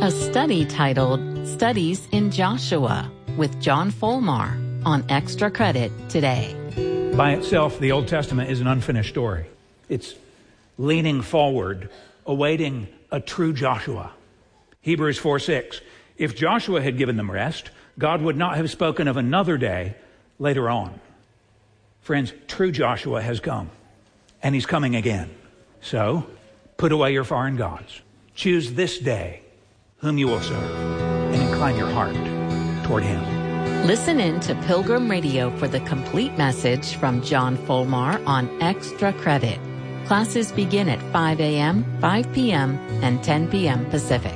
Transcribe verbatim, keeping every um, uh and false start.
A study titled Studies in Joshua with John Folmar on Extra Credit today. By itself, the Old Testament is an unfinished story. It's leaning forward, awaiting a true Joshua. Hebrews four six. If Joshua had given them rest, God would not have spoken of another day later on. Friends, true Joshua has come, and he's coming again. So, put away your foreign gods. Choose this day whom you will serve, and incline your heart toward him. Listen in to Pilgrim Radio for the complete message from John Folmar on Extra Credit. Classes begin at five a.m., five p.m., and ten p.m. Pacific.